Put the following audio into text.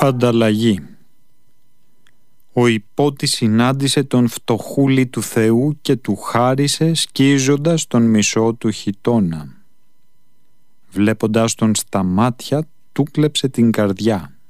Ανταλλαγή. Ο Ιππότης συνάντησε τον φτωχούλη του Θεού και του χάρισε σκίζοντας τον μισό του χιτώνα. Βλέποντας τον στα μάτια, του κλέψε την καρδιά.